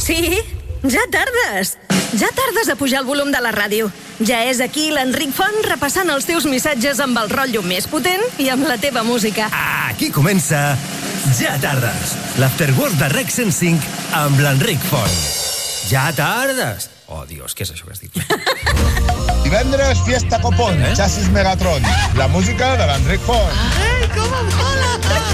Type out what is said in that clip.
Sí, ja tardes. Ja tardes a pujar el volum de la ràdio. Ja és aquí l'Enric Font repassant els teus missatges amb el rotllo més potent i amb la teva música. Aquí comença Ja tardes, l'Afterwork de Rec 105 amb l'Enric Font. Ja tardes. Oh, Dios, què és això que has dit? Divendres, Fiesta Copón, Chasis Megatron. La música de l'Enric Font. Ei, com em mola!